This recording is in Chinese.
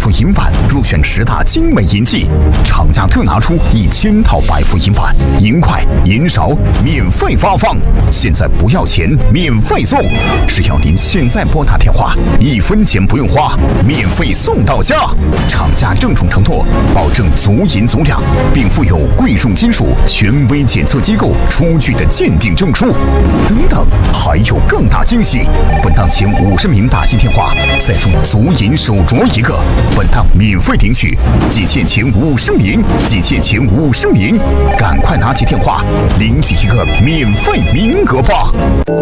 富银碗入选10大精美银器，厂家特拿出1000套百富银碗，银块、银勺免费发放，现在不要钱，免费送，只要您现在拨打电话，1分钱不用花，免费送到家。厂家郑重承诺，保证足银足量，并附有贵重金属权威检测机构出具的鉴定证书。等等，还有更大惊喜！本档前50名打进电话，再送足银手镯1个。本档免费领取，仅限前50名，仅限前50名，赶快拿起电话领取1个免费名额吧！